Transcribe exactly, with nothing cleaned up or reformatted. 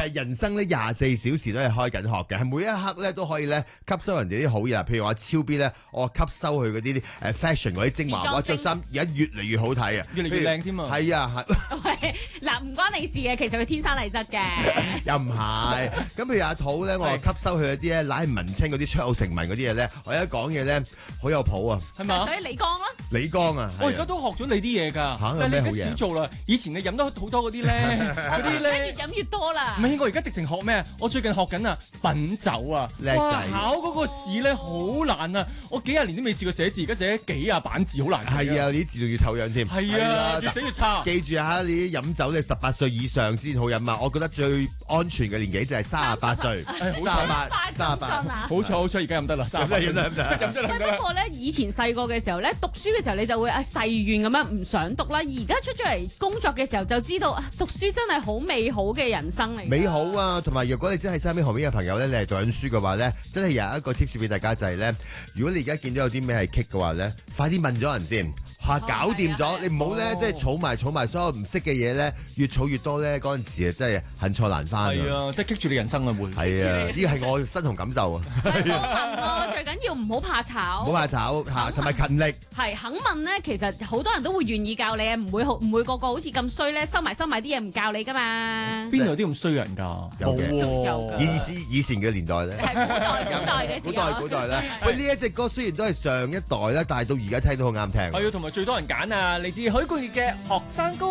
係人生咧廿四小時都係開緊學嘅，係每一刻咧都可以咧吸收人哋啲好嘢啦。譬如話超 B 咧，我吸收佢嗰啲誒 fashion 嗰啲精華，哇！著衫而家越嚟越好睇啊， 越嚟越靚添啊。 係啊， 喂，嗱唔關你事嘅，其實佢天生麗質嘅。 又唔係。咁譬如阿土咧，我係吸收佢一啲咧乃文青嗰啲出口成文嗰啲嘢咧，我而家講嘢咧好有譜啊。 係嘛？ 所以李剛咯。 李剛啊， 我而家都學咗你啲嘢㗎，但係你而家少做啦。以前你飲得好多嗰啲咧，嗰啲咧越飲越多啦。 唔係，我而家直情學咩？我最近學緊啊品酒啊，哇！考嗰個試咧好難啊！我幾廿年都未試過寫字，而家寫幾廿版字好難。 係啊，你啲字仲要醜樣添。 係啊，越寫越差。 記住下，你啲飲酒你十八歲以上先好飲啊！我覺得最安全嘅年紀就係三十八歲，三十八，三十八。 好彩好彩，而家飲得啦，三十八飲得飲得飲得飲得。 不過咧，以前細個嘅時候咧，讀書嘅時候你就會啊誓願咁樣唔想讀啦。而家出咗嚟工作嘅時候就知道啊，讀書真係好美好嘅人生嚟。 美好啊！同埋若果你真係身邊旁邊嘅朋友咧，你係讀緊書嘅話咧，真係有一個 tips 俾大家就係咧，如果你而家見到有啲咩係棘嘅話咧，快啲問咗人先。嚇搞掂咗，哦、你唔好咧，即係儲埋儲埋所有唔識嘅嘢咧，越儲越多咧，嗰陣時啊，真係恨錯難返。 係啊，即係棘住你人生啊會。 係啊，呢個係我身同感受啊。 係多問咯，最緊要唔好怕醜。 唔好怕醜嚇，同埋勤力。 係肯問咧，其實好多人都會願意教你啊，唔會好唔會個個好似咁衰咧，收埋收埋啲嘢唔教你㗎嘛。 邊有啲咁衰人㗎？ 有嘅。 以以前嘅年代咧。 係古代古代嘅時候。 古代古代咧。喂，呢一隻歌雖然都係上一代啦，但係到而家聽都好啱聽。 係啊，同埋最多人揀啊，嚟自許冠傑嘅《學生哥》。